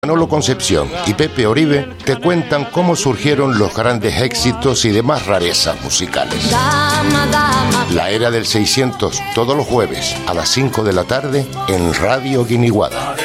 Manolo Concepción y Pepe Oribe te cuentan cómo surgieron los grandes éxitos y demás rarezas musicales. La Era del 600, todos los jueves a las 5 de la tarde en Radio Guiniguada.